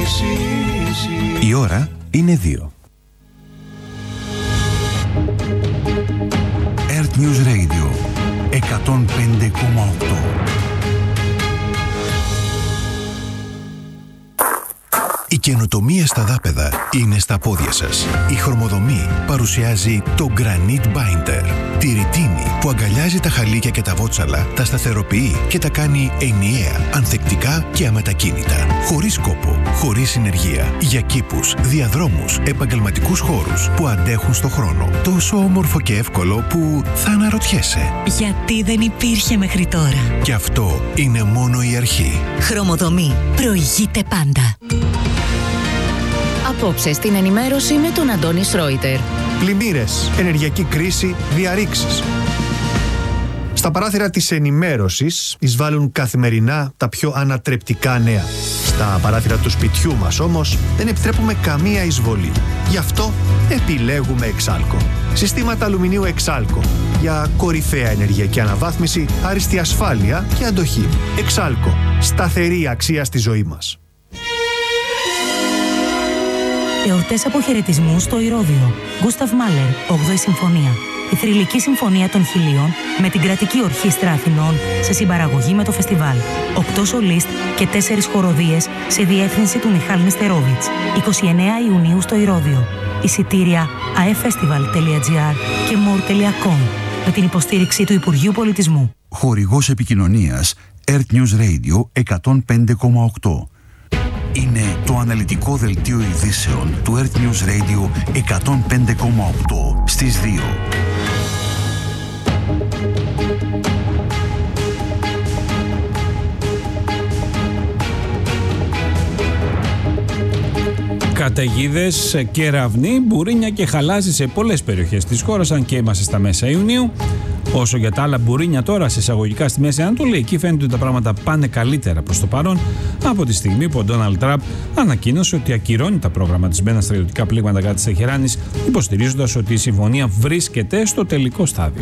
Η ώρα είναι 2. Earth News Radio 105,8. Η καινοτομία στα δάπεδα είναι στα πόδια σας. Η Χρωμοδομή παρουσιάζει το Granite Binder. Τη ρητίνη που αγκαλιάζει τα χαλίκια και τα βότσαλα, τα σταθεροποιεί και τα κάνει ενιαία, ανθεκτικά και αμετακίνητα. Χωρίς κόπο, χωρίς συνεργεία. Για κήπους, διαδρόμους, επαγγελματικούς χώρους που αντέχουν στο χρόνο. Τόσο όμορφο και εύκολο που θα αναρωτιέσαι. Γιατί δεν υπήρχε μέχρι τώρα. Και αυτό είναι μόνο η αρχή. Χρωμοδομή. Προηγείται πάντα. Απόψε στην ενημέρωση με τον Αντώνη Σρόιτερ. Πλημμύρες, ενεργειακή κρίση, διαρρήξεις. Στα παράθυρα της ενημέρωσης εισβάλλουν καθημερινά τα πιο ανατρεπτικά νέα. Στα παράθυρα του σπιτιού μας όμως δεν επιτρέπουμε καμία εισβολή. Γι' αυτό επιλέγουμε Εξάλκο. Συστήματα αλουμινίου Εξάλκο για κορυφαία ενεργειακή αναβάθμιση, άριστη ασφάλεια και αντοχή. Εξάλκο. Σταθερή αξία στη ζωή μας. Εορτές αποχαιρετισμού στο Ηρώδειο. Γκούσταβ Μάλερ, 8η Συμφωνία. Η θρυλική συμφωνία των Χιλίων με την Κρατική Ορχήστρα Αθηνών σε συμπαραγωγή με το φεστιβάλ. 8 σολίστ και 4 χοροδίες σε διεύθυνση του Μιχάλ Νιστερόβιτς. 29 Ιουνίου στο Ηρώδειο. Εισιτήρια aefestival.gr και more.com με την υποστήριξη του Υπουργείου Πολιτισμού. Χορηγός επικοινωνίας Earth News Radio 105,8. Είναι το αναλυτικό δελτίο ειδήσεων του Earth News Radio 105,8 στις 2. Καταιγίδες, κεραυνοί, μπουρίνια και χαλάζι σε πολλές περιοχές της χώρας, αν και είμαστε στα μέσα Ιουνίου. Όσο για τα άλλα μπουρίνια τώρα σε εισαγωγικά στη Μέση Ανατολή, εκεί φαίνεται ότι τα πράγματα πάνε καλύτερα προς το παρόν από τη στιγμή που ο Ντόναλντ Τραμπ ανακοίνωσε ότι ακυρώνει τα προγραμματισμένα στρατιωτικά πλήγματα κατά της Τεχεράνης, υποστηρίζοντας ότι η συμφωνία βρίσκεται στο τελικό στάδιο.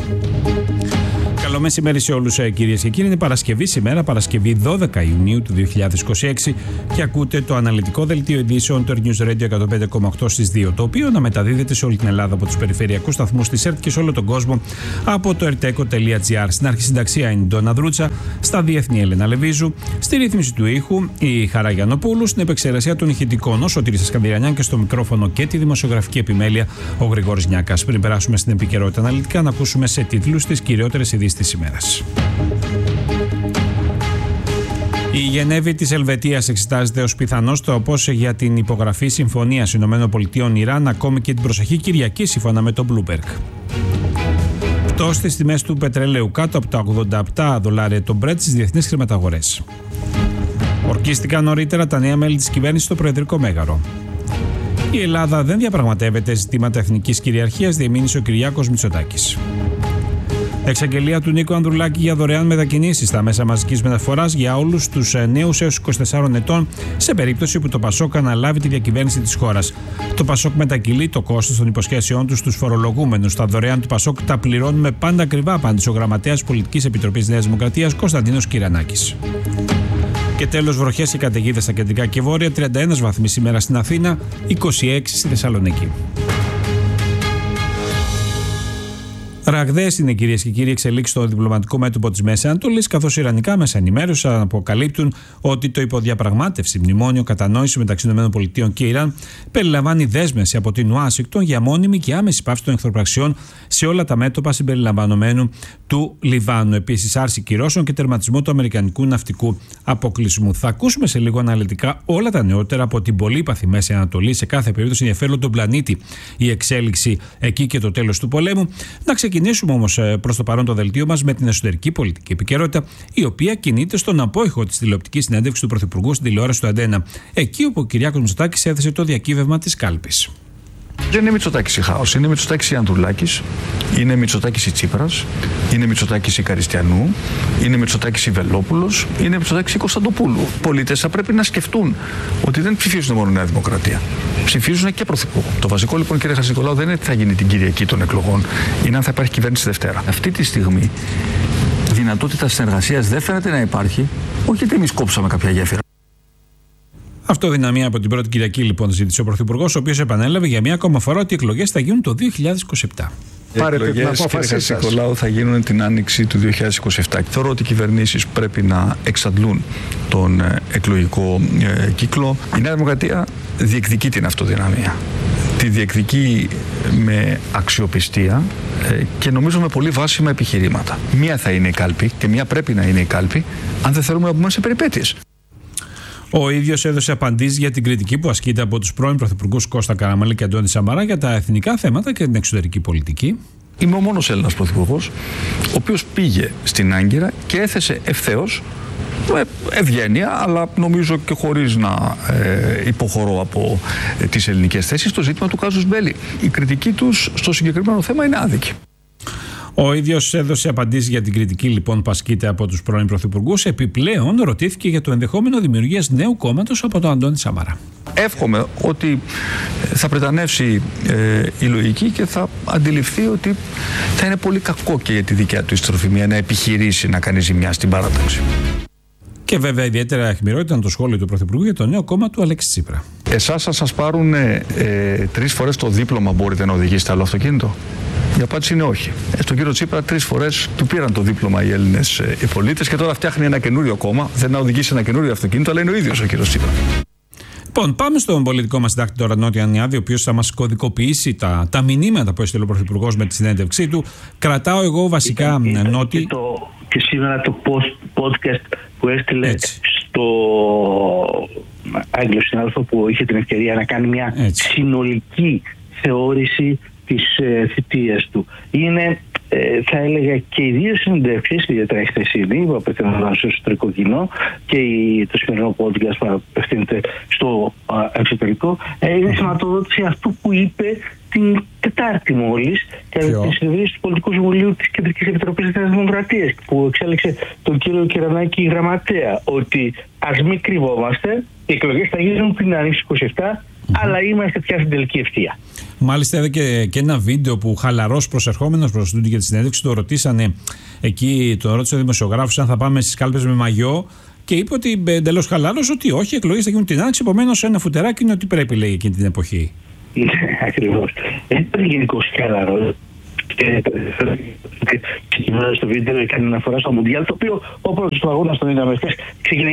Καλό μεσημέρι σε όλους, κυρίες και κύριοι. Είναι Παρασκευή σήμερα, Παρασκευή 12 Ιουνίου του 2026 και ακούτε το αναλυτικό δελτίο ειδήσεων του News Radio 105,8 στις 2, το οποίο να μεταδίδεται σε όλη την Ελλάδα από τους περιφερειακούς σταθμούς της ΕΡΤ και σε όλο τον κόσμο από το erteco.gr. Στην αρχισυνταξία είναι η Ντόνα Δρούτσα, στα διεθνή Έλενα Λεβίζου, στη ρύθμιση του ήχου η Χαρά Γιαννοπούλου, στην επεξεργασία των ηχητικών ο Σωτήρης Σκανδιρανιάν και στο μικρόφωνο και τη δημοσιογραφική επιμέλεια ο Γρηγόρης Νιάκας. Πριν περάσουμε στην επικαιρότητα αναλυτικά, να ακούσουμε σε τίτλους τις κυριότερες ειδήσεις της ημέρας. Η Γενέβη της Ελβετίας εξετάζεται ως πιθανός τρόπος για την υπογραφή συμφωνίας ΗΠΑ-Ιράν, ακόμη και την προσεχή Κυριακή, σύμφωνα με το Bloomberg. Πτώση στις τιμές του πετρελαίου κάτω από τα $87 το Brent στις διεθνείς χρηματαγορές. Ορκίστηκαν νωρίτερα τα νέα μέλη της κυβέρνησης στο Προεδρικό Μέγαρο. Η Ελλάδα δεν διαπραγματεύεται ζητήματα εθνικής κυριαρχίας, διεμήνυσε ο Κυριάκος Μητσοτάκης. Εξαγγελία του Νίκου Ανδρουλάκη για δωρεάν μετακινήσεις στα μέσα μαζικής μεταφοράς για όλους τους νέους έως 24 ετών, σε περίπτωση που το ΠΑΣΟΚ αναλάβει τη διακυβέρνηση της χώρας. Το ΠΑΣΟΚ μετακυλεί το κόστος των υποσχέσεών του στους φορολογούμενους. Τα δωρεάν του ΠΑΣΟΚ τα πληρώνουμε πάντα ακριβά, απάντησε ο γραμματέας Πολιτικής Επιτροπής Νέας Δημοκρατίας Κωνσταντίνος Κυρανάκης. Και τέλος, βροχές και καταιγίδες στα κεντρικά και βόρεια, 31 βαθμοί σήμερα στην Αθήνα, 26 στη Θεσσαλονίκη. Ραγδαίες είναι, κυρίες και κύριοι, εξελίξεις στο διπλωματικό μέτωπο της Μέσης Ανατολής, καθώς οι ιρανικά μέσα ενημέρωσης αποκαλύπτουν ότι το υποδιαπραγμάτευση μνημόνιο κατανόηση μεταξύ ΗΠΑ και Ιράν περιλαμβάνει δέσμευση από την Ουάσιγκτον για μόνιμη και άμεση πάυση των εχθροπραξιών σε όλα τα μέτωπα συμπεριλαμβανομένου του Λιβάνου. Επίσης, άρση κυρώσεων και τερματισμό του αμερικανικού ναυτικού αποκλεισμού. Θα ακούσουμε σε λίγο αναλυτικά όλα τα νεότερα από την πολύπαθη Μέση Ανατολή. Σε κάθε περίπτωση ενδιαφέρον τον πλανήτη η εξέλιξη εκεί και το τέλος του πολέμου. Να ξεκινήσουμε όμως προς το παρόν το δελτίο μας με την εσωτερική πολιτική επικαιρότητα, η οποία κινείται στον απόϊχο της τηλεοπτικής συνέντευξης του Πρωθυπουργού στην τηλεόραση του Αντένα, εκεί όπου ο Κυριάκος Μητσοτάκης έθεσε το διακύβευμα της κάλπης. Δεν είναι Μητσοτάκης η Χάος, είναι Μητσοτάκης η Ανδρουλάκης, είναι Μητσοτάκης η Τσίπρας, είναι Μητσοτάκης η Καριστιανού, είναι Μητσοτάκης η Βελόπουλος, είναι Μητσοτάκης η Κωνσταντοπούλου. Οι πολίτες θα πρέπει να σκεφτούν ότι δεν ψηφίζουν μόνο Νέα Δημοκρατία. Ψηφίζουν και Πρωθυπουργό. Το βασικό λοιπόν, κύριε Χατζηνικολάου, δεν είναι τι θα γίνει την Κυριακή των εκλογών, είναι αν θα υπάρχει κυβέρνηση Δευτέρα. Αυτή τη στιγμή δυνατότητα συνεργασίας δεν φαίνεται να υπάρχει, όχι γιατί εμείς κόψαμε κάποια γέφυρα. Αυτοδυναμία από την πρώτη Κυριακή, λοιπόν, ζήτησε ο Πρωθυπουργός, ο οποίος επανέλαβε για μία ακόμα φορά ότι οι εκλογές θα γίνουν το 2027. Οι εκλογές, κύριε Νικολάου, θα γίνουν την άνοιξη του 2027. Θεωρώ ότι οι κυβερνήσεις πρέπει να εξαντλούν τον εκλογικό κύκλο. Η Νέα Δημοκρατία διεκδικεί την αυτοδυναμία. Τη διεκδικεί με αξιοπιστία και νομίζω με πολύ βάσιμα επιχειρήματα. Μία θα είναι η κάλπη και μία πρέπει να είναι η κάλπη, αν δεν θέλουμε να πούμε σε περιπέτειες. Ο ίδιος έδωσε απαντήσεις για την κριτική που ασκείται από τους πρώην πρωθυπουργούς Κώστα Καραμανλή και Αντώνη Σαμαρά για τα εθνικά θέματα και την εξωτερική πολιτική. Είμαι ο μόνος Έλληνας πρωθυπουργός, ο οποίος πήγε στην Άγκυρα και έθεσε ευθέως, με ευγένεια, αλλά νομίζω και χωρίς να υποχωρώ από τις ελληνικές θέσεις, το ζήτημα του κάζους μπέλι. Η κριτική τους στο συγκεκριμένο θέμα είναι άδικη. Ο ίδιος έδωσε απαντήσεις για την κριτική, λοιπόν, που ασκείται από τους πρώην πρωθυπουργούς. Επιπλέον, ρωτήθηκε για το ενδεχόμενο δημιουργίας νέου κόμματος από τον Αντώνη Σαμαρά. Εύχομαι ότι θα πρετανεύσει η λογική και θα αντιληφθεί ότι θα είναι πολύ κακό και για τη δικιά του ιστροφημία να επιχειρήσει να κάνει ζημιά στην παράταξη. Και βέβαια ιδιαίτερα αιχμηρό ήταν το σχόλιο του Πρωθυπουργού για το νέο κόμμα του Αλέξη Τσίπρα. Εσάς θα σας πάρουν 3 φορές το δίπλωμα, μπορείτε να οδηγήσετε άλλο αυτοκίνητο? Η απάντηση είναι όχι. Στον κύριο Τσίπρα 3 φορές του πήραν το δίπλωμα οι Έλληνες οι πολίτες και τώρα φτιάχνει ένα καινούριο κόμμα. Δεν να οδηγήσει ένα καινούριο αυτοκίνητο, αλλά είναι ο ίδιος ο κύριος Τσίπρα. Λοιπόν, πάμε στον πολιτικό μας συντάκτη τώρα, Νότια Νιάδη, ο οποίος θα μας κωδικοποιήσει τα μηνύματα που έστειλε ο Πρωθυπουργός με τη συνέντευξή του. Κρατάω εγώ βασικά, Νότι. Και σήμερα το podcast που έστειλε στο Άγγλο συνάδελφο που είχε την ευκαιρία να κάνει μια συνολική θεώρηση της θητείας του. Είναι, θα έλεγα, και οι δύο συνεντεύξεις, ιδιαίτερα η χθεσινή που απευθύνονταν στο εσωτερικό κοινό και το σημερινό podcast που απευθύνεται στο εξωτερικό, είναι σηματοδότηση αυτού που είπε την Τετάρτη μόλις κατά τη συνεδρίαση του Πολιτικού Συμβουλίου της Κεντρικής Επιτροπής της Δημοκρατίας, που εξέλεξε τον κύριο Κυρανάκη γραμματέα, ότι ας μην κρυβόμαστε, οι εκλογές θα γίνουν την άνοιξη 27, αλλά είμαστε πια στην τελική ευθεία. Μάλιστα, είδα και ένα βίντεο που χαλαρός προσερχόμενος προς τούτη για τη συνέντευξη το ρωτήσανε εκεί, τον ρώτησε ο δημοσιογράφος αν θα πάμε στις κάλπες με μαγιό. Και είπε ότι εντελώς χαλάρος ότι όχι, οι εκλογές θα γίνουν την άνοιξη. Επομένως, ένα φουτεράκι είναι ότι πρέπει, λέει, εκείνη την εποχή. Ναι, ακριβώς. Ήταν γενικώς χαλαρός. Ξεκινώντας το βίντεο, έκανε αναφορά στο Μουντιάλ, το οποίο ο πρώτος του αγώνα στον είδαμε χθες, ξεκινάει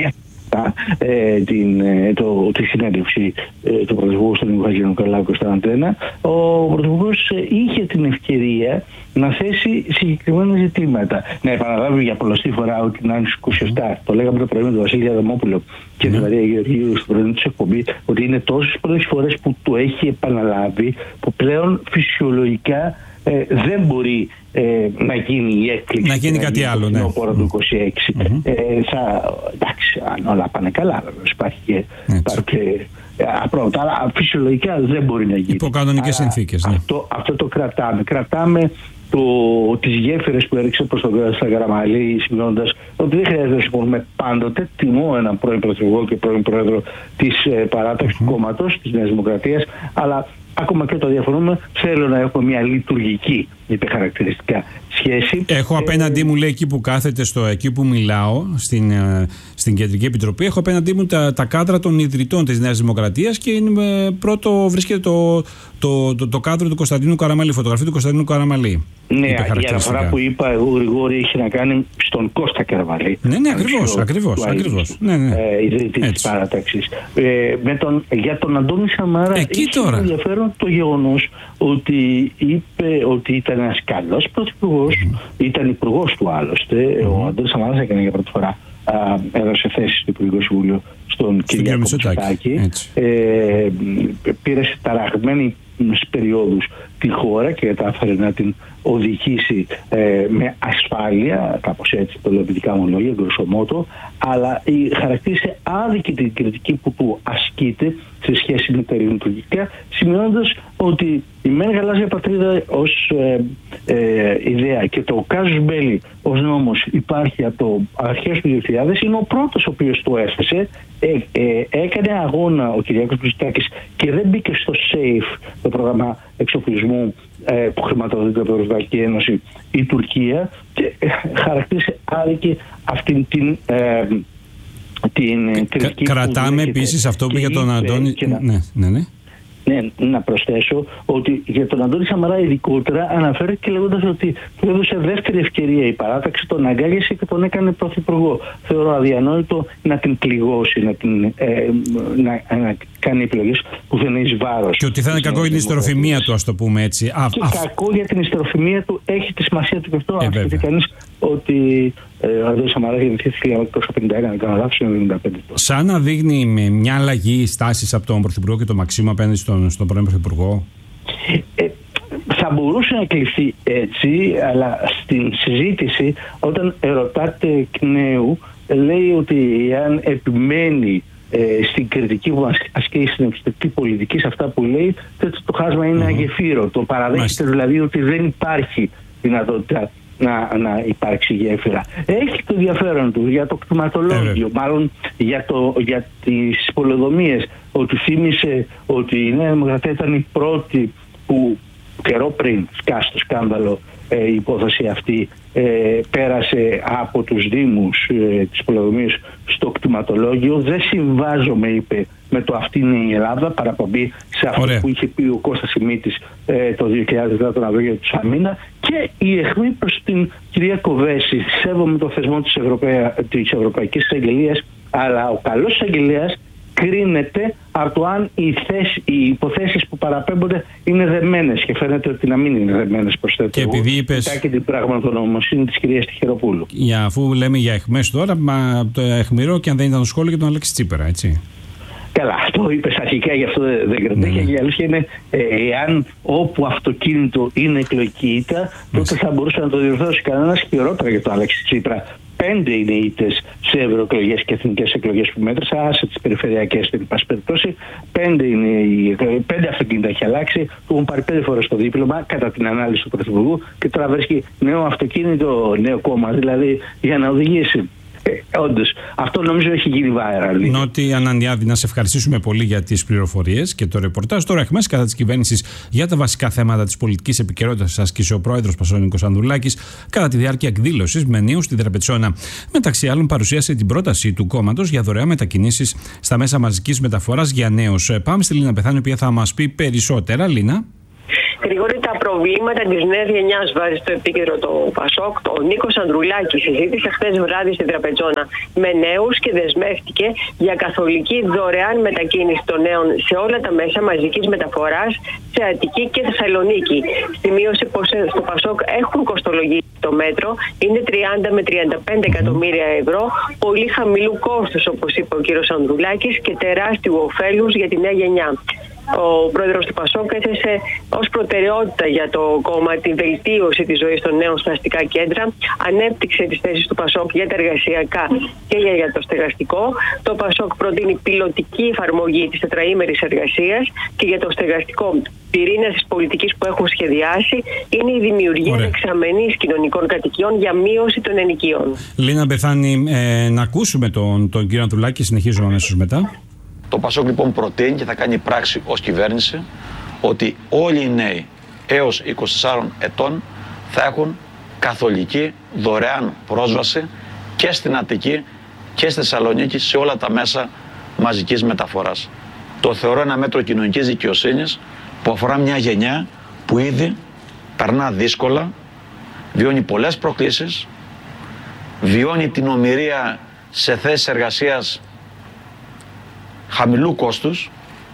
τη συνέντευξη του Πρωθυπουργού στον Ιωάννη Νικολάου στα Αντένα. Ο Πρωθυπουργός είχε την ευκαιρία να θέσει συγκεκριμένα ζητήματα. Να επαναλάβει για πολλωστή φορά ότι την άνοιξη 27, το λέγαμε το πρωί με τον Βασίλη Αδαμόπουλο και την Μαρία Γεωργίου στην πρωινή της εκπομπή, ότι είναι τόσες πολλές φορές που το έχει επαναλάβει, που πλέον φυσιολογικά δεν μπορεί να γίνει η έκπληξη. Να γίνει κάτι άλλο, ναι. Το του 26. Εντάξει, αν όλα πάνε καλά, υπάρχει και απρόβλεπτα, αλλά φυσιολογικά δεν μπορεί να γίνει. Υπό κανονικές συνθήκες. Ναι. Αυτό το κρατάμε. Κρατάμε τις γέφυρες που έριξε προς τον Καραμανλή, σημειώνοντας ότι δεν χρειάζεται να συμφωνούμε πάντοτε. Τιμώ έναν πρώην Πρωθυπουργό και πρώην Πρόεδρο της παράταξης του κόμματος της Νέας Δημοκρατίας, αλλά ακόμα και το διαφωνούμε, θέλω να έχουμε μια λειτουργική, είπε χαρακτηριστικά, σχέση. Έχω απέναντί μου, λέει, εκεί που κάθεται, εκεί που μιλάω, στην Κεντρική Επιτροπή, έχω απέναντί μου τα κάδρα των ιδρυτών της Νέας Δημοκρατίας και πρώτο βρίσκεται το κάδρο του Κωνσταντίνου Καραμανλή, φωτογραφία του Κωνσταντίνου Καραμανλή. Ναι, η αναφορά που είπα εγώ, Γρηγόρη, είχε να κάνει στον Κώστα Καραμανλή. Ναι, ακριβώς. Ιδρυτή της παράταξης. Για τον Αντώνη Σαμαρά, έχει ενδιαφέρον το γεγονός ότι είπε ότι ήταν ένας καλός πρωθυπουργός, ήταν υπουργός του άλλωστε. Ο Αντώνης Σαμαράς έκανε για πρώτη φορά, έδωσε θέση στο Υπουργικό Συμβούλιο στον Κυριάκο Μητσοτάκη. Πήρε σε ταραγμένες περιόδους τη χώρα και κατάφερε να την οδηγήσει με ασφάλεια, κάπως έτσι το λέω με δικά μου λόγια, γκροσομότο, αλλά χαρακτήρισε άδικη την κριτική που του ασκείται σε σχέση με τα ελληνοτουρκικά, σημειώνοντας ότι η μεν γαλάζια πατρίδα ως ιδέα και το casus belli ως νόμος υπάρχει από το αρχές του 2000, είναι ο πρώτος ο οποίος το έθεσε, έκανε αγώνα ο Κυριάκος Μητσοτάκης και δεν μπήκε στο SAFE, το πρόγραμμα εξοπλισμού που χρηματοδοτείται από την Ευρωπαϊκή Ένωση, η Τουρκία, και χαρακτήρισε άδικη αυτήν την κριτική. Κρατάμε επίσης αυτό που για τον Αντώνη. Ναι, να προσθέσω ότι για τον Αντώνη Σαμαρά ειδικότερα αναφέρεται λέγοντας ότι του έδωσε δεύτερη ευκαιρία η παράταξη, τον αγκάλιασε και τον έκανε πρωθυπουργό. Θεωρώ αδιανόητο να την πληγώσει, να κάνει επιλογές που δεν είναι εις βάρος. Και ότι θα είναι κακό για την ιστεροφημία του, ας το πούμε έτσι. Και κακό για την ιστεροφημία του, έχει τη σημασία του και αυτό. Αν σκεφτεί κανείς ότι ο Αντώνης Σαμαράς γεννήθηκε το 1951, αν κάνω λάθος, είναι 95. Σαν να δείχνει με μια αλλαγή στάσης από τον Πρωθυπουργό και τον Μαξίμου απέναντι στον πρώην Πρωθυπουργό. Θα μπορούσε να κλειθεί έτσι, αλλά στην συζήτηση, όταν ερωτάται εκ νέου, λέει ότι αν επιμένει στην κριτική που ασκεί στην εξωτερική πολιτική, σε αυτά που λέει, τότε το χάσμα είναι αγεφύρωτο. Παραδέχεται δηλαδή ότι δεν υπάρχει δυνατότητα να υπάρξει γέφυρα. Έχει το ενδιαφέρον του για το κτηματολόγιο, μάλλον για τις πολεοδομίες, ότι θύμισε ότι η Νέα Δημοκρατία ήταν η πρώτη που καιρό πριν σκάσει το σκάνδαλο η υπόθεση αυτή πέρασε από τους Δήμους της πολεοδομίας στο κτηματολόγιο. Δεν συμβάζομαι, είπε, με το αυτή είναι η Ελλάδα, παραπομπή σε αυτό που είχε πει ο Κώστας Σιμίτης το 2010 τον Αυγό του Σαμίνα, και η αιχμή προς την κυρία Κοβέση. Σέβομαι το θεσμό της Ευρωπαϊκής Εισαγγελίας, αλλά ο καλός εισαγγελέας κρίνεται από το αν οι υποθέσεις που παραπέμπονται είναι δεμένες, και φαίνεται ότι να μην είναι δεμένες προς το. Και επειδή είπες και την πραγματονομοσύνη της κυρίας Τυχεροπούλου. Αφού λέμε για αιχμές τώρα, το αιχμηρό και αν δεν ήταν το σχόλιο για τον Αλέξη Τσίπρα, έτσι. Καλά, αυτό είπες αρχικά, γι' αυτό δεν κρατάει. Η αλήθεια είναι, εάν όπου αυτοκίνητο είναι εκλογική ήττα, τότε θα μπορούσε να το διορθώσει κανένας, χειρότερα για τον Αλέξη Τσίπρα. 5 είναι οι ήττες σε ευρωεκλογές και εθνικές εκλογές που μέτρησα, άσε τις περιφερειακές στην πάση περιπτώσει. 5 αυτοκίνητα έχει αλλάξει, του έχουν πάρει 5 φορές το δίπλωμα κατά την ανάλυση του Πρωθυπουργού, και τώρα βρίσκει νέο αυτοκίνητο, νέο κόμμα, δηλαδή για να οδηγήσει. Όντως, αυτό νομίζω έχει γίνει viral. Νότι Ανανιάδη, να σε ευχαριστήσουμε πολύ για τις πληροφορίες και το ρεπορτάζ. Τώρα αιχμές κατά της κυβέρνησης για τα βασικά θέματα της πολιτικής επικαιρότητας άσκησε ο πρόεδρος Πασόνικος Ανδρουλάκης κατά τη διάρκεια εκδήλωσης με νέους στη Δραπετσόνα. Μεταξύ άλλων, παρουσίασε την πρόταση του κόμματος για δωρεάν μετακινήσεις στα μέσα μαζικής μεταφοράς για νέους. Πάμε στη Λίνα Πεθάνη, η οποία θα μας πει περισσότερα. Λίνα. Γρηγόρη, τα προβλήματα της νέας γενιάς βάζει στο επίκεντρο το Πασόκ. Ο Νίκος Ανδρουλάκης συζήτησε χθες βράδυ στην Τραπετσόνα με νέους και δεσμεύτηκε για καθολική δωρεάν μετακίνηση των νέων σε όλα τα μέσα μαζικής μεταφοράς σε Αττική και Θεσσαλονίκη. Σημείωσε πως στο Πασόκ έχουν κοστολογήσει το μέτρο, είναι 30 με 35 εκατομμύρια ευρώ, πολύ χαμηλού κόστους, όπως είπε ο κύριος Ανδρουλάκης, και τεράστιου ωφέλους για τη νέα γενιά. Ο πρόεδρος του Πασόκ έθεσε ως προτεραιότητα για το κόμμα τη βελτίωση της ζωής των νέων στα αστικά κέντρα, ανέπτυξε τις θέσεις του Πασόκ για τα εργασιακά και για το στεγαστικό. Το Πασόκ προτείνει πιλωτική εφαρμογή της τετραήμερης εργασίας, και για το στεγαστικό πυρήνας της πολιτικής που έχουν σχεδιάσει είναι η δημιουργία δεξαμενής κοινωνικών κατοικιών για μείωση των ενοικίων. Λίνα Μπεθάνη, να ακούσουμε τον κύριο Ανδρουλάκη, συνεχίζουμε αμέσως μετά. Το Πασόκ λοιπόν προτείνει και θα κάνει πράξη ως κυβέρνηση ότι όλοι οι νέοι έως 24 ετών θα έχουν καθολική δωρεάν πρόσβαση και στην Αττική και στη Θεσσαλονίκη σε όλα τα μέσα μαζικής μεταφοράς. Το θεωρώ ένα μέτρο κοινωνικής δικαιοσύνης που αφορά μια γενιά που ήδη περνά δύσκολα, βιώνει πολλές προκλήσεις, βιώνει την ομηρία σε θέσεις εργασίας χαμηλού κόστους.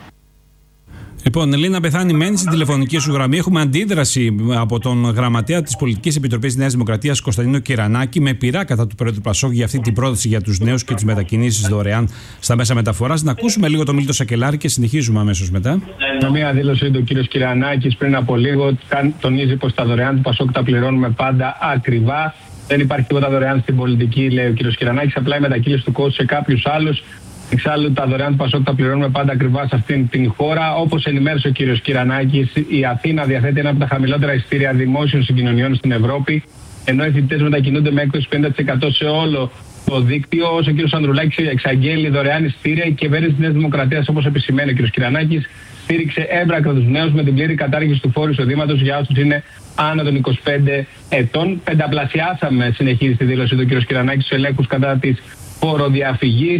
Λοιπόν, Ελίνα Πεθάνη, μένει στην τηλεφωνική σου γραμμή. Έχουμε αντίδραση από τον γραμματέα της Πολιτικής Επιτροπής Νέας Δημοκρατίας, Κωνσταντίνο Κυρανάκη, με πειρά κατά του Πρόεδρου Πασόκ για αυτή την πρόταση για τους νέους και τις μετακινήσεις δωρεάν στα μέσα μεταφοράς. Να ακούσουμε λίγο τον Μίλτο Σακελάρη και συνεχίζουμε αμέσως μετά. Μια δήλωση του κ. Κυρανάκης πριν από λίγο τονίζει πως τα δωρεάν του Πασόκ τα πληρώνουμε πάντα ακριβά. Δεν υπάρχει τίποτα δωρεάν στην πολιτική, λέει ο κ. Κυρανάκης. Απλά η μετακύληση του κόστου σε κάποιους άλλους. Εξάλλου, τα δωρεάν του Πασόκ τα πληρώνουμε πάντα ακριβά σε αυτήν την χώρα. Όπως ενημέρωσε ο κ. Κυρανάκης, η Αθήνα διαθέτει ένα από τα χαμηλότερα εισιτήρια δημόσιων συγκοινωνιών στην Ευρώπη, ενώ οι φοιτητές μετακινούνται με έκπτωση 50% σε όλο το δίκτυο. Όσο ο κ. Ανδρουλάκης εξαγγέλει δωρεάν εισιτήρια, η κυβέρνηση της Νέας Δημοκρατίας, όπως επισημαίνει ο κ. Κυρανάκης, στήριξε έμπρακτα τους νέους με την πλήρη κατάργηση του φόρου εισοδήματος για όσους είναι άνω των 25 ετών. Πενταπλασιάσαμε, συνεχίζει τη δήλωση του κ. Κυρανάκης, τους ελέγχους κατά της φοροδιαφυγής.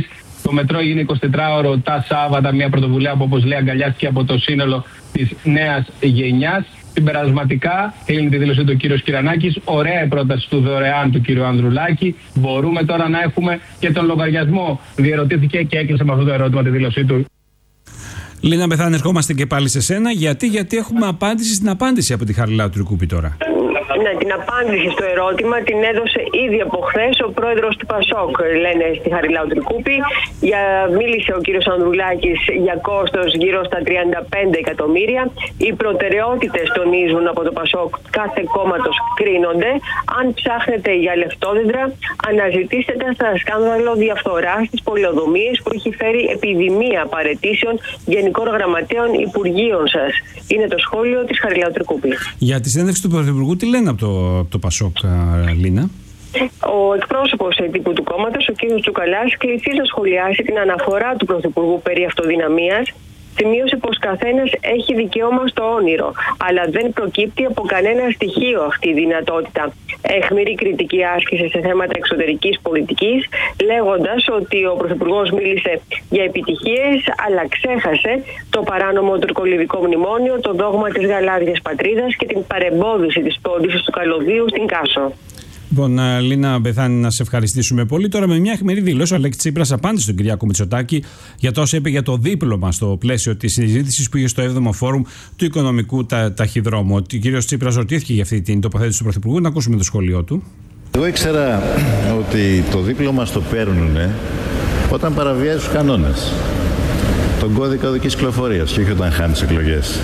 το μετρό γίνει 24ωρο τα Σάββατα, μια πρωτοβουλία που, όπως λέει, αγκαλιάστηκε από το σύνολο της νέας γενιάς. Συμπερασματικά, κλείνει τη δήλωση του κύριος Κυρανάκης. Ωραία η πρόταση του δωρεάν του κύριου Ανδρουλάκη. Μπορούμε τώρα να έχουμε και τον λογαριασμό? Διερωτήθηκε και έκλεισε με αυτό το ερώτημα τη δήλωσή του. Λίνα Μπεθάνη, ερχόμαστε και πάλι σε σένα. Γιατί έχουμε απάντηση στην απάντηση από τη Χαριλάου Τρικούπη τώρα. Ναι, την απάντηση στο ερώτημα την έδωσε ήδη από χθες ο πρόεδρος του ΠΑΣΟΚ, λένε στη Χαριλάου Τρικούπη. Μίλησε ο κύριος Ανδρουλάκης για κόστος γύρω στα 35 εκατομμύρια. Οι προτεραιότητες, τονίζουν από το ΠΑΣΟΚ, κάθε κόμματος κρίνονται. Αν ψάχνετε για λεφτόδεντρα, αναζητήστε τα στα σκάνδαλο διαφθοράς, στις πολεοδομίες που έχει φέρει επιδημία παραιτήσεων γενικών γραμματέων υπουργείων σας. Είναι το σχόλιο της Χαριλάου Τρικούπη. Για τη συνέντευξη του Πρωθυπουργού, τι λένε από το ΠΑΣΟΚ, Λίνα? Ο εκπρόσωπος τύπου του κόμματος, ο κ. Τσουκαλάς, κληθείς να σχολιάσει την αναφορά του Πρωθυπουργού περί αυτοδυναμίας. Σημείωσε πως καθένας έχει δικαίωμα στο όνειρο, αλλά δεν προκύπτει από κανένα στοιχείο αυτή η δυνατότητα. Αιχμηρή κριτική άσκησε σε θέματα εξωτερικής πολιτικής, λέγοντας ότι ο Πρωθυπουργός μίλησε για επιτυχίες, αλλά ξέχασε το παράνομο τουρκολιβικό μνημόνιο, το δόγμα της γαλάζιας πατρίδας και την παρεμπόδιση της πώλησης του καλωδίου στην Κάσο. Λοιπόν, Λίνα Μπεθάνη, να σε ευχαριστήσουμε πολύ. Τώρα, με μια αιχμηρή δήλωση, ο Αλέξης Τσίπρας απάντησε στον Κυριάκο Μητσοτάκη για το όσο είπε για το δίπλωμα στο πλαίσιο της συζήτησης που είχε στο 7ο Φόρουμ του Οικονομικού Ταχυδρόμου. Ο κύριος Τσίπρας ρωτήθηκε για αυτή την τοποθέτηση του Πρωθυπουργού. Να ακούσουμε το σχόλιο του. Εγώ ήξερα ότι το δίπλωμα στο παίρνουν όταν παραβιάζει τους κανόνες. Τον κώδικα οδικής κυκλοφορίας και όχι όταν χάνεις εκλογές.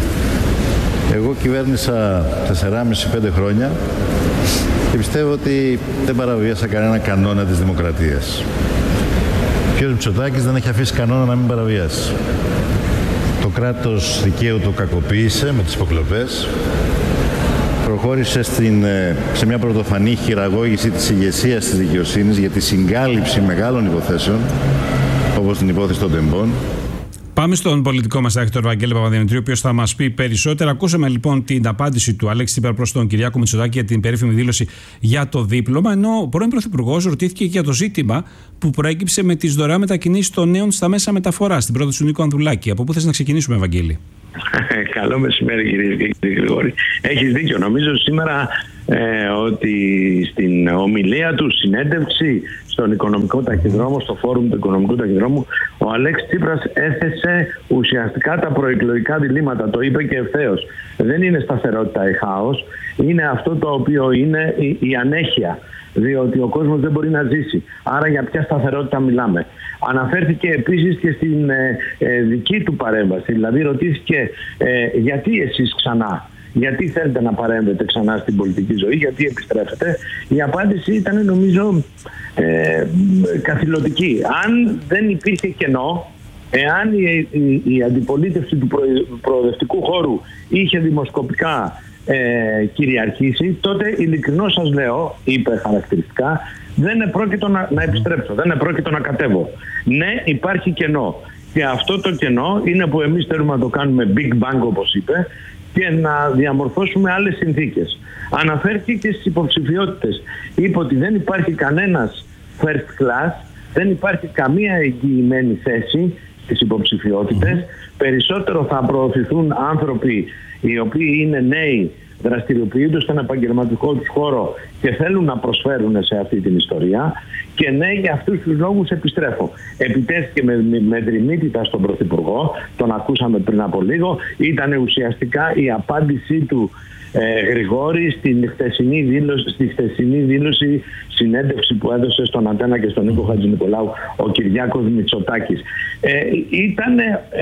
Εγώ κυβέρνησα 4,5-5 χρόνια. Και πιστεύω ότι δεν παραβίασα κανένα κανόνα της δημοκρατίας. Ο κ. Μητσοτάκης δεν έχει αφήσει κανόνα να μην παραβιάσει. Το κράτος δικαίου το κακοποίησε με τις υποκλοπές. Προχώρησε σε μια πρωτοφανή χειραγώγηση της ηγεσίας της δικαιοσύνης για τη συγκάλυψη μεγάλων υποθέσεων, όπως την υπόθεση των τεμπών. Πάμε στον πολιτικό μας άκητο Βαγγέλη Παπαδημητρίου, ο οποίος θα μας πει περισσότερα. Ακούσαμε λοιπόν την απάντηση του Αλέξη Τσίπρα προς τον Κυριάκο Μητσοτάκη για την περίφημη δήλωση για το δίπλωμα, ενώ ο πρώην Πρωθυπουργός ρωτήθηκε και για το ζήτημα που προέκυψε με τις δωρεάν μετακινήσεις των νέων στα μέσα μεταφοράς, την πρόταση του Νίκου Ανδρουλάκη. Από πού θες να ξεκινήσουμε, Βαγγέλη? Καλό μεσημέρι, κύριε και κύριε Γρηγόρη. Έχεις δίκιο. Νομίζω σήμερα ότι στην ομιλία του, συνέντευξη στον Οικονομικό Ταχυδρόμο, στο Φόρουμ του Οικονομικού Ταχυδρόμου, ο Αλέξης Τσίπρας έθεσε ουσιαστικά τα προεκλογικά διλήμματα. Το είπε και ευθέως. Δεν είναι σταθερότητα ή χάος, είναι αυτό το οποίο είναι η ανέχεια. Διότι ο κόσμος δεν μπορεί να ζήσει. Άρα για ποια σταθερότητα μιλάμε? Αναφέρθηκε επίσης και στην δική του παρέμβαση. Δηλαδή ρωτήθηκε γιατί εσείς ξανά, γιατί θέλετε να παρέμβετε ξανά στην πολιτική ζωή, γιατί επιστρέφετε? Η απάντηση ήταν, νομίζω, καθηλωτική. Αν δεν υπήρχε κενό, εάν η αντιπολίτευση του προοδευτικού χώρου είχε δημοσκοπικά κυριαρχήσει, τότε ειλικρινώς σας λέω, είπε χαρακτηριστικά, δεν επρόκειτο να επιστρέψω, δεν επρόκειτο να κατέβω. Ναι, υπάρχει κενό. Και αυτό το κενό είναι που εμείς θέλουμε να το κάνουμε big bang, όπως είπε, και να διαμορφώσουμε άλλες συνθήκες. Αναφέρθηκε στις υποψηφιότητες. Είπε ότι δεν υπάρχει κανένας first class, δεν υπάρχει καμία εγγυημένη θέση στις υποψηφιότητες. Περισσότερο θα προωθηθούν άνθρωποι οι οποίοι είναι νέοι, δραστηριοποιούνται στον επαγγελματικό τους χώρο και θέλουν να προσφέρουν σε αυτή την ιστορία. Και ναι, για αυτούς τους λόγους επιστρέφω. Επιτέθηκε με δρυμύτητα στον Πρωθυπουργό, τον ακούσαμε πριν από λίγο. Ήταν ουσιαστικά η απάντησή του, Γρηγόρη, στη χθεσινή δήλωση, συνέντευξη που έδωσε στον Αντένα και στον Νίκο Χατζηνικολάου ο Κυριάκος Μητσοτάκης. Ήταν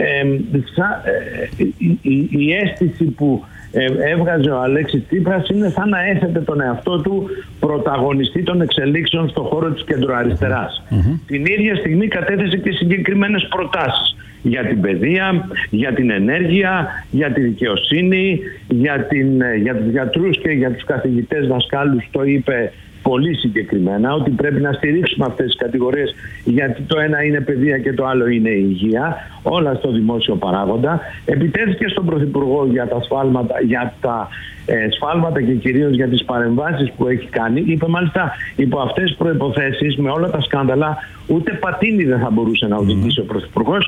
η αίσθηση που έβγαζε ο Αλέξης Τσίπρας είναι σαν να έθετε τον εαυτό του πρωταγωνιστή των εξελίξεων στον χώρο της κεντροαριστεράς. Την ίδια στιγμή κατέθεσε και συγκεκριμένες προτάσεις για την παιδεία, για την ενέργεια, για τη δικαιοσύνη, για τους γιατρούς και για τους καθηγητές δασκάλους. Το είπε πολύ συγκεκριμένα ότι πρέπει να στηρίξουμε αυτές τις κατηγορίες, γιατί το ένα είναι παιδεία και το άλλο είναι η υγεία, όλα στο δημόσιο παράγοντα. Επιτέθηκε στον Πρωθυπουργό για τα σφάλματα και κυρίως για τις παρεμβάσεις που έχει κάνει. Είπε μάλιστα, υπό αυτές τις προϋποθέσεις, με όλα τα σκάνδαλα, ούτε πατίνι δεν θα μπορούσε να οδηγήσει ο Πρωθυπουργός.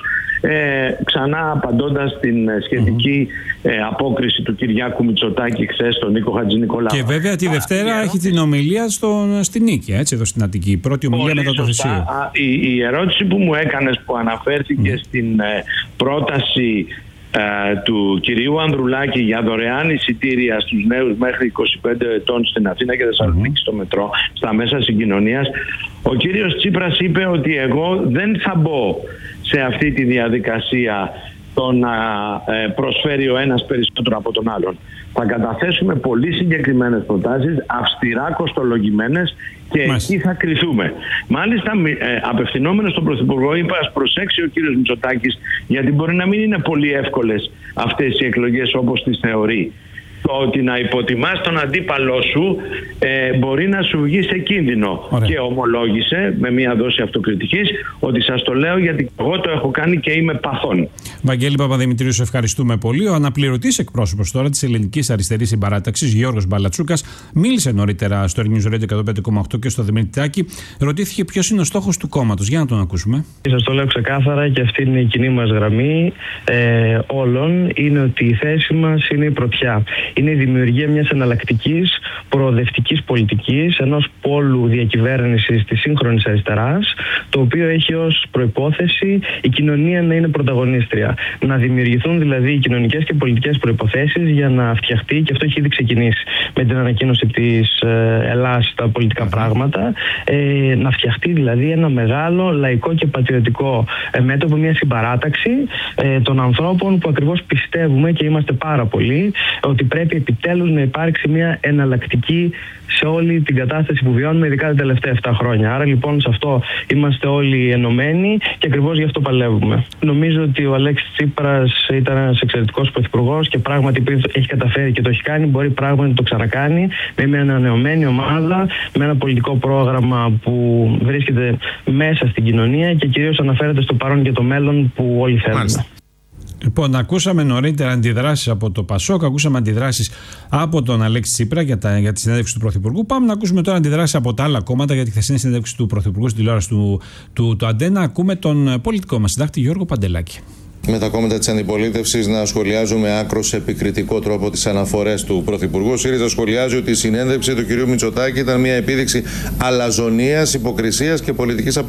Ξανά απαντώντας στην σχετική απόκριση του Κυριάκου Μητσοτάκη χθες στον Νίκο Χατζηνικολάου. Και βέβαια τη Δευτέρα έχει την ομιλία στη Νίκη, έτσι, εδώ στην Αττική. Η πρώτη ομιλία μετά το Θησίο. Η ερώτηση που μου έκανες, που αναφέρθηκε στην πρόταση του κυρίου Ανδρουλάκη για δωρεάν εισιτήρια στους νέους μέχρι 25 ετών στην Αθήνα και Θεσσαλονίκη στο μετρό, στα μέσα συγκοινωνίας, ο κύριος Τσίπρας είπε ότι εγώ δεν θα μπω σε αυτή τη διαδικασία το να προσφέρει ο ένας περισσότερο από τον άλλον. Θα καταθέσουμε πολύ συγκεκριμένες προτάσεις, αυστηρά κοστολογημένες, και εκεί θα κριθούμε. Μάλιστα, απευθυνόμενος στον Πρωθυπουργό, είπα ας προσέξει ο κύριος Μητσοτάκης, γιατί μπορεί να μην είναι πολύ εύκολες αυτές οι εκλογές όπως τις θεωρεί. Το ότι να υποτιμάς τον αντίπαλό σου μπορεί να σου βγει σε κίνδυνο. Ωραία. Και ομολόγησε με μια δόση αυτοκριτικής ότι σας το λέω γιατί εγώ το έχω κάνει και είμαι παθών. Βαγγέλη Παπαδημητρίου, σε ευχαριστούμε πολύ. Ο αναπληρωτής εκπρόσωπος τώρα της Ελληνικής Αριστερής Συμπαράταξης, Γιώργος Μπαλατσούκας, μίλησε νωρίτερα στο News Radio 105,8 και στο Δημήτρη Τάκη. Ρωτήθηκε ποιος είναι ο στόχος του κόμματος. Για να τον ακούσουμε. Σας το λέω ξεκάθαρα και αυτή είναι η κοινή μας γραμμή όλων. Είναι ότι η θέση μας είναι η πρωτιά. Είναι η δημιουργία μιας εναλλακτικής προοδευτικής πολιτικής, ενός πόλου διακυβέρνησης της σύγχρονης αριστεράς, το οποίο έχει ως προϋπόθεση η κοινωνία να είναι πρωταγωνίστρια. Να δημιουργηθούν δηλαδή οι κοινωνικές και πολιτικές προϋποθέσεις για να φτιαχτεί, και αυτό έχει ήδη ξεκινήσει με την ανακοίνωση της Ελλάς στα πολιτικά πράγματα, να φτιαχτεί δηλαδή ένα μεγάλο λαϊκό και πατριωτικό μέτωπο, μια συμπαράταξη των ανθρώπων που ακριβώς πιστεύουμε, και είμαστε πάρα πολλοί, ότι πρέπει επιτέλους να υπάρξει μια εναλλακτική σε όλη την κατάσταση που βιώνουμε, ειδικά τα τελευταία 7 χρόνια. Άρα λοιπόν σε αυτό είμαστε όλοι ενωμένοι και ακριβώς γι' αυτό παλεύουμε. Νομίζω ότι ο Αλέξης Τσίπρας ήταν ένας εξαιρετικός πρωθυπουργός και πράγματι έχει καταφέρει και το έχει κάνει, μπορεί πράγματι να το ξανακάνει με μια ανανεωμένη ομάδα, με ένα πολιτικό πρόγραμμα που βρίσκεται μέσα στην κοινωνία και κυρίως αναφέρεται στο παρόν και το μέλλον που όλοι θέλουμε. Μάλιστα. Λοιπόν, ακούσαμε νωρίτερα αντιδράσεις από το ΠΑΣΟΚ, ακούσαμε αντιδράσεις από τον Αλέξη Τσίπρα για τη συνέντευξη του Πρωθυπουργού. Πάμε να ακούσουμε τώρα αντιδράσεις από τα άλλα κόμματα για τη χθεσινή συνέντευξη του Πρωθυπουργού στην τηλεόραση του Αντένα. Ακούμε τον πολιτικό μας συντάκτη Γιώργο Παντελάκη. Με τα κόμματα της αντιπολίτευσης να σχολιάζουν με άκρος επικριτικό τρόπο τις αναφορές του Πρωθυπουργού. Ο ΣΥΡΙΖΑ σχολιάζει ότι η συνέντευξη του κ. Μητσοτάκη ήταν μια επίδειξη αλαζονίας, υποκρισίας και πολιτικής